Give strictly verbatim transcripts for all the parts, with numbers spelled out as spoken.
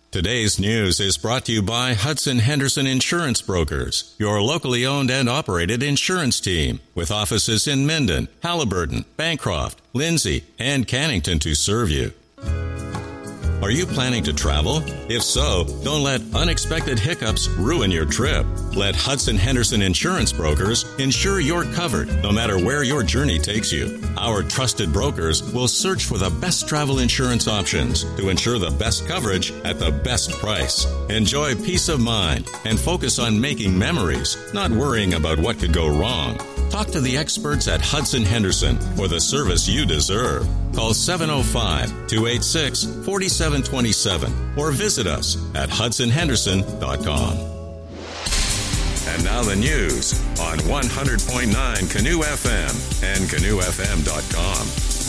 Today's news is brought to you by Hudson Henderson Insurance Brokers, your locally owned and operated insurance team, with offices in Minden, Halliburton, Bancroft, Lindsay, and Cannington to serve you. Are you planning to travel? If so, don't let unexpected hiccups ruin your trip. Let Hudson Henderson Insurance Brokers ensure you're covered no matter where your journey takes you. Our trusted brokers will search for the best travel insurance options to ensure the best coverage at the best price. Enjoy peace of mind and focus on making memories, not worrying about what could go wrong. Talk to the experts at Hudson Henderson for the service you deserve. Call seven oh five, two eight six, four seven two seven or visit us at hudson henderson dot com. And now the news on one hundred point nine Canoe F M and canoe f m dot com.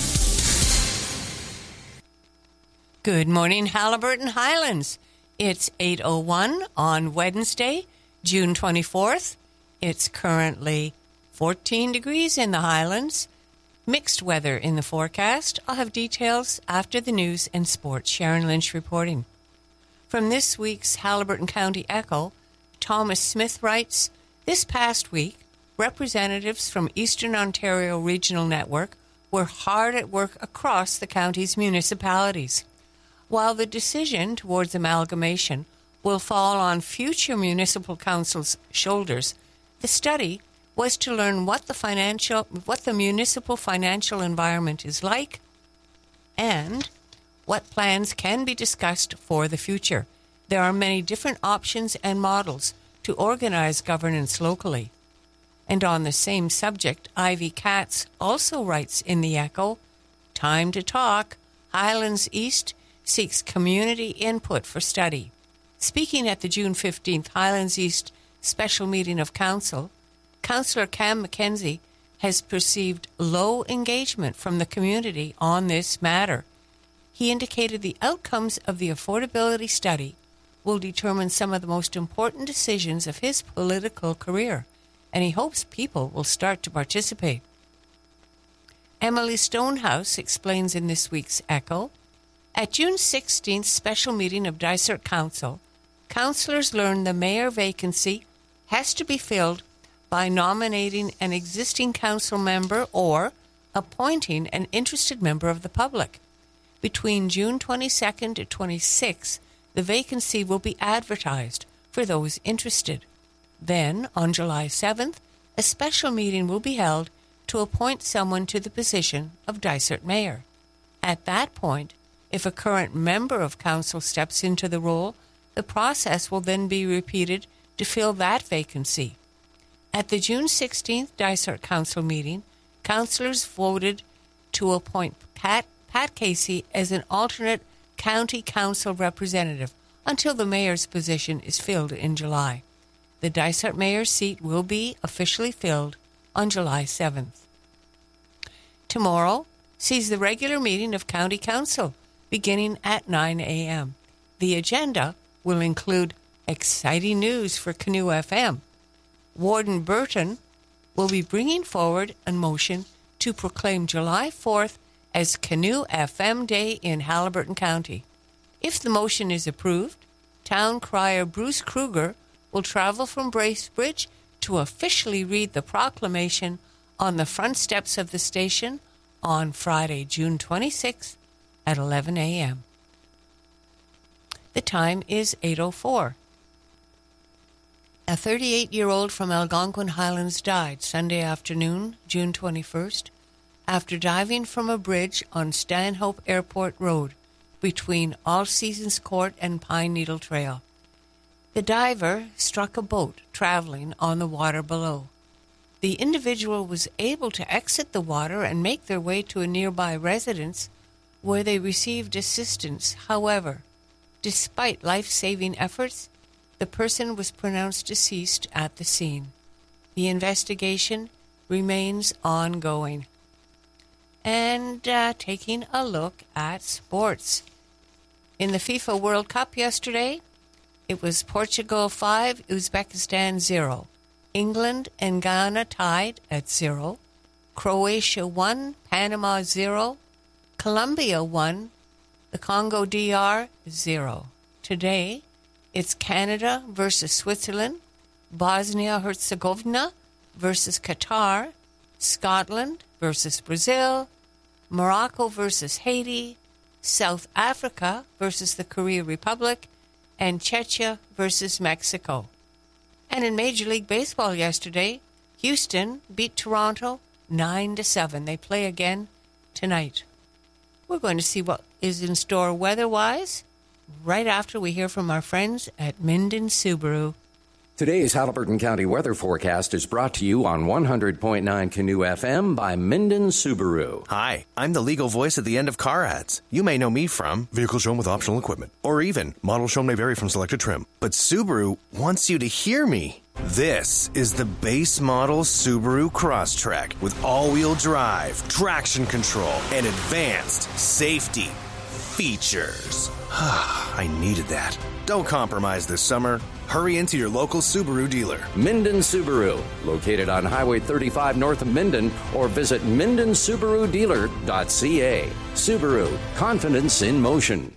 Good morning, Halliburton Highlands. It's eight oh one on Wednesday, June twenty-fourth. It's currently fourteen degrees in the Highlands. Mixed weather in the forecast. I'll have details after the news and sports. Sharon Lynch reporting. From this week's Halliburton County Echo, Thomas Smith writes, this past week, representatives from Eastern Ontario Regional Network were hard at work across the county's municipalities. While the decision towards amalgamation will fall on future municipal councils' shoulders, the study was to learn what the financial, what the municipal financial environment is like and what plans can be discussed for the future. There are many different options and models to organize governance locally. And on the same subject, Ivy Katz also writes in the Echo, time to talk. Highlands East seeks community input for study. Speaking at the June fifteenth Highlands East special meeting of council, Councillor Cam McKenzie has perceived low engagement from the community on this matter. He indicated the outcomes of the affordability study will determine some of the most important decisions of his political career, and he hopes people will start to participate. Emily Stonehouse explains in this week's Echo, at June sixteenth special meeting of Dysart Council, councillors learned the mayor vacancy has to be filled by nominating an existing council member or appointing an interested member of the public. Between June twenty-second to twenty-sixth, the vacancy will be advertised for those interested. Then, on July seventh, a special meeting will be held to appoint someone to the position of Dysart mayor. At that point, if a current member of council steps into the role, the process will then be repeated to fill that vacancy. At the June sixteenth Dysart Council meeting, councillors voted to appoint Pat, Pat Casey as an alternate county council representative until the mayor's position is filled in July. The Dysart mayor's seat will be officially filled on July seventh. Tomorrow sees the regular meeting of County Council beginning at nine a.m. The agenda will include exciting news for Canoe F M. Warden Burton will be bringing forward a motion to proclaim July fourth as Canoe F M Day in Halliburton County. If the motion is approved, Town Crier Bruce Kruger will travel from Bracebridge to officially read the proclamation on the front steps of the station on Friday, June twenty-sixth at eleven a.m. The time is eight oh four. A thirty-eight-year-old from Algonquin Highlands died Sunday afternoon, June twenty-first, after diving from a bridge on Stanhope Airport Road between All Seasons Court and Pine Needle Trail. The diver struck a boat traveling on the water below. The individual was able to exit the water and make their way to a nearby residence where they received assistance. However, despite life-saving efforts, the person was pronounced deceased at the scene. The investigation remains ongoing. And uh, taking a look at sports. In the FIFA World Cup yesterday, it was Portugal five, Uzbekistan zero. England and Ghana tied at zero. Croatia one, Panama zero. Colombia one, the Congo D R zero. today, it's Canada versus Switzerland, Bosnia-Herzegovina versus Qatar, Scotland versus Brazil, Morocco versus Haiti, South Africa versus the Korea Republic, and Czechia versus Mexico. And in Major League Baseball yesterday, Houston beat Toronto nine to seven. They play again tonight. We're going to see what is in store weather-wise right after we hear from our friends at Minden Subaru. Today's Haliburton County weather forecast is brought to you on one hundred point nine Canoe F M by Minden Subaru. Hi, I'm the legal voice at the end of car ads. You may know me from vehicle shown with optional equipment, or even model shown may vary from selected trim. But Subaru wants you to hear me. This is the base model Subaru Crosstrek with all-wheel drive, traction control, and advanced safety features. I needed that. Don't compromise this summer. Hurry into your local Subaru dealer. Minden Subaru, located on Highway thirty-five north of Minden, or visit minden subaru dealer dot c a. Subaru, confidence in motion.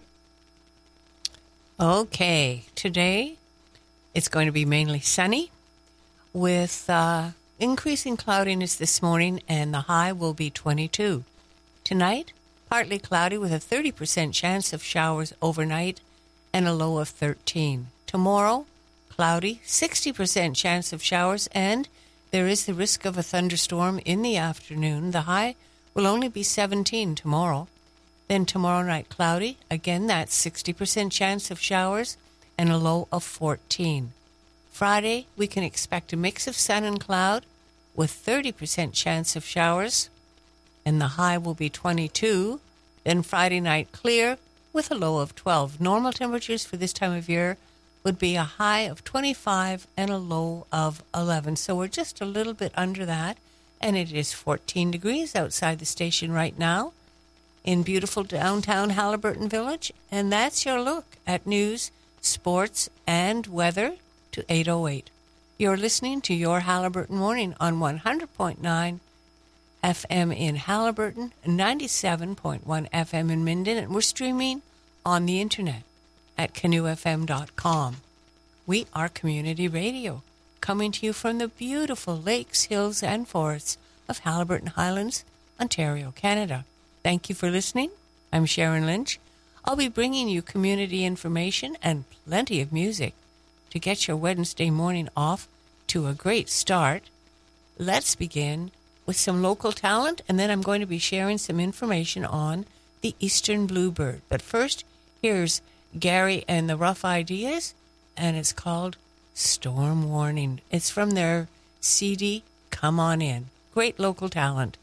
Okay, today it's going to be mainly sunny with uh, increasing cloudiness this morning, and the high will be twenty-two. Tonight, partly cloudy with a thirty percent chance of showers overnight and a low of thirteen. Tomorrow, cloudy, sixty percent chance of showers, and there is the risk of a thunderstorm in the afternoon. The high will only be seventeen tomorrow. Then tomorrow night, cloudy. Again, that's sixty percent chance of showers and a low of fourteen. Friday, we can expect a mix of sun and cloud with thirty percent chance of showers, and the high will be twenty-two. Then Friday night, clear with a low of twelve. Normal temperatures for this time of year would be a high of twenty-five and a low of eleven. So we're just a little bit under that, and it is fourteen degrees outside the station right now in beautiful downtown Haliburton Village. And that's your look at news, sports, and weather to eight oh eight. You're listening to Your Haliburton Morning on one hundred point nine F M in Haliburton, ninety-seven point one F M in Minden, and we're streaming on the internet at canoe f m dot com. We are community radio, coming to you from the beautiful lakes, hills, and forests of Haliburton Highlands, Ontario, Canada. Thank you for listening. I'm Sharon Lynch. I'll be bringing you community information and plenty of music to get your Wednesday morning off to a great start. Let's begin with some local talent, and then I'm going to be sharing some information on the Eastern Bluebird. But first, here's Gary and the Rough Ideas, and it's called Storm Warning. It's from their C D, Come On In. Great local talent.